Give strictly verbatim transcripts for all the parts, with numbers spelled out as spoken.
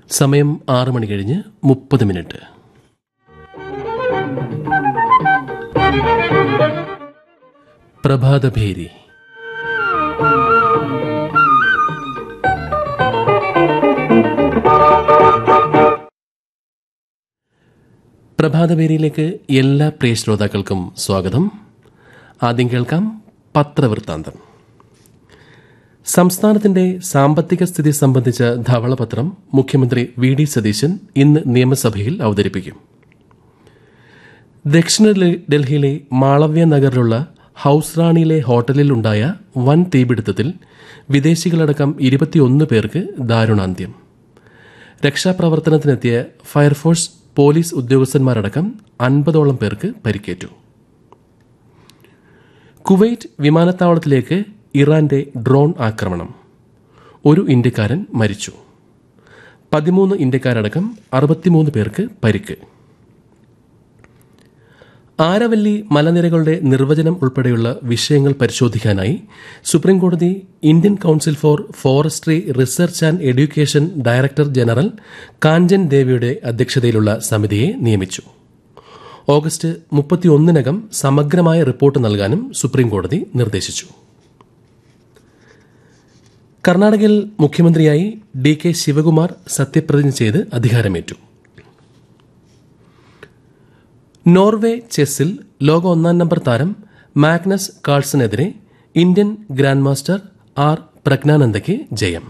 സമയം ആറ് മണി കഴിഞ്ഞ് മുപ്പത് മിനിറ്റ്. പ്രഭാതഭേരി. പ്രഭാതഭേരിയിലേക്ക് എല്ലാ പ്രിയ ശ്രോതാക്കൾക്കും സ്വാഗതം. ആദ്യം കേൾക്കാം പത്രവൃത്താന്തം. സംസ്ഥാനത്തിന്റെ സാമ്പത്തിക സ്ഥിതി സംബന്ധിച്ച ധവളപത്രം മുഖ്യമന്ത്രി വി ഡി സതീശൻ ഇന്ന് നിയമസഭയിൽ അവതരിപ്പിക്കും. ദക്ഷിണ ഡൽഹിയിലെ മാളവ്യ നഗറിലുള്ള ഹൌസ് റാണിയിലെ ഹോട്ടലിൽ ഉണ്ടായ വൻ തീപിടുത്തത്തിൽ വിദേശികളടക്കം ഇരുപത്തിയൊന്ന് പേർക്ക് ദാരുണാന്ത്യം. രക്ഷാപ്രവർത്തനത്തിനെത്തിയ ഫയർഫോഴ്സ്, പോലീസ് ഉദ്യോഗസ്ഥന്മാരടക്കം അൻപതോളം പേർക്ക് പരിക്കേറ്റു. കുവൈറ്റ് വിമാനത്താവളത്തിലേക്ക് ഇറാന്റെ ഡ്രോൺ ആക്രമണം. ഒരു ഇന്ത്യക്കാരൻ മരിച്ചു. പതിമൂന്ന് ഇന്ത്യക്കാരടക്കം അറുപത്തിമൂന്ന് പേർക്ക് പരിക്ക്. ആരവല്ലി മലനിരകളുടെ നിർവചനം ഉൾപ്പെടെയുള്ള വിഷയങ്ങൾ പരിശോധിക്കാനായി സുപ്രീംകോടതി Indian council four forestry research and education director general Kanchan ദേവിയുടെ അധ്യക്ഷതയിലുള്ള സമിതിയെ നിയമിച്ചു. ഓഗസ്റ്റ് മുപ്പത്തിയൊന്നിനകം സമഗ്രമായ റിപ്പോർട്ട് നൽകാനും സുപ്രീംകോടതി നിർദ്ദേശിച്ചു. കർണാടകയിൽ മുഖ്യമന്ത്രിയായി ഡി കെ ശിവകുമാർ സത്യപ്രതിജ്ഞ ചെയ്ത് അധികാരമേറ്റു. നോർവേ ചെസ്സിൽ ലോക ഒന്നാം നമ്പർ താരം Magnus കാൾസനെതിരെ Indian grand master R പ്രജ്ഞാനന്ദയ്ക്ക് ജയം.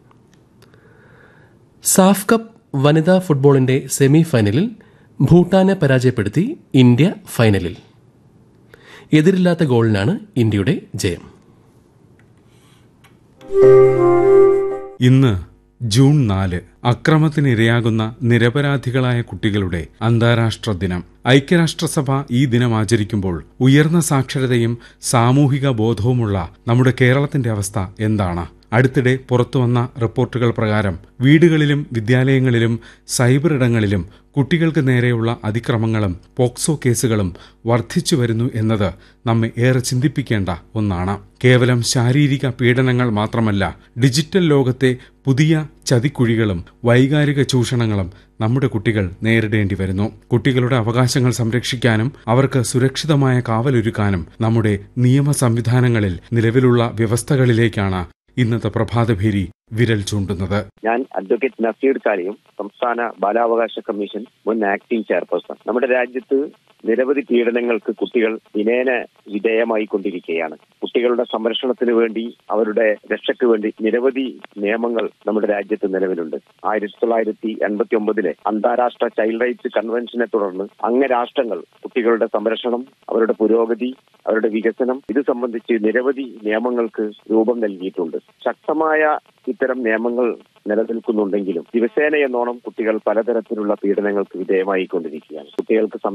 സാഫ് കപ്പ് വനിതാ ഫുട്ബോളിന്റെ സെമി ഫൈനലിൽ ഭൂട്ടാനെ പരാജയപ്പെടുത്തി ഇന്ത്യ ഫൈനലിൽ. എതിരില്ലാത്ത ഗോളിനാണ് ഇന്ത്യയുടെ ജയം. ഇന്ന് ജൂൺ നാല് അക്രമത്തിനിരയാകുന്ന നിരപരാധികളായ കുട്ടികളുടെ അന്താരാഷ്ട്ര ദിനം. ഐക്യരാഷ്ട്രസഭ ഈ ദിനം ആചരിക്കുമ്പോൾ ഉയർന്ന സാക്ഷരതയും സാമൂഹിക ബോധവുമുള്ള നമ്മുടെ കേരളത്തിന്റെ അവസ്ഥ എന്താണ്? അടുത്തിടെ പുറത്തുവന്ന റിപ്പോർട്ടുകൾ പ്രകാരം വീടുകളിലും വിദ്യാലയങ്ങളിലും സൈബർ ഇടങ്ങളിലും കുട്ടികൾക്ക് നേരെയുള്ള അതിക്രമങ്ങളും പോക്സോ കേസുകളും വർദ്ധിച്ചു വരുന്നു എന്നത് നമ്മെ ഏറെ ചിന്തിപ്പിക്കേണ്ട ഒന്നാണ്. കേവലം ശാരീരിക പീഡനങ്ങൾ മാത്രമല്ല, ഡിജിറ്റൽ ലോകത്തെ പുതിയ ചതിക്കുഴികളും വൈകാരിക ചൂഷണങ്ങളും നമ്മുടെ കുട്ടികൾ നേരിടേണ്ടി വരുന്നു. കുട്ടികളുടെ അവകാശങ്ങൾ സംരക്ഷിക്കാനും അവർക്ക് സുരക്ഷിതമായ കാവലൊരുക്കാനും നമ്മുടെ നിയമ സംവിധാനങ്ങളിൽ നിലവിലുള്ള വ്യവസ്ഥകളിലേക്കാണ് ഇന്നത്തെ പ്രഭാതഭേരി വിരൽ ചൂണ്ടുന്നത്. ഞാൻ അഡ്വക്കേറ്റ് നസീർ കാലിയും, സംസ്ഥാന ബാലാവകാശ കമ്മീഷൻ മുൻ ആക്ടിംഗ് ചെയർപേഴ്സൺ. നമ്മുടെ രാജ്യത്ത് നിരവധി പീഡനങ്ങൾക്ക് കുട്ടികൾ ദിനേന വിധേയമായി കൊണ്ടിരിക്കുകയാണ്. കുട്ടികളുടെ സംരക്ഷണത്തിന് വേണ്ടി, അവരുടെ രക്ഷയ്ക്ക് വേണ്ടി നിരവധി നിയമങ്ങൾ നമ്മുടെ രാജ്യത്ത് നിലവിലുണ്ട്. ആയിരത്തി തൊള്ളായിരത്തി എൺപത്തി ഒമ്പതിലെ അന്താരാഷ്ട്ര ചൈൽഡ് റൈറ്റ്സ് കൺവെൻഷനെ തുടർന്ന് അംഗരാഷ്ട്രങ്ങൾ കുട്ടികളുടെ സംരക്ഷണം, അവരുടെ പുരോഗതി, അവരുടെ വികസനം ഇത് സംബന്ധിച്ച് നിരവധി നിയമങ്ങൾക്ക് രൂപം നൽകിയിട്ടുണ്ട്. ശക്തമായ ഇത്തരം നിയമങ്ങൾ നിലനിൽക്കുന്നുണ്ടെങ്കിലും ദിവസേന എന്നോണം കുട്ടികൾ പലതരത്തിലുള്ള പീഡനങ്ങൾക്ക് വിധേയമായി കൊണ്ടിരിക്കുകയാണ്. കുട്ടികൾക്ക്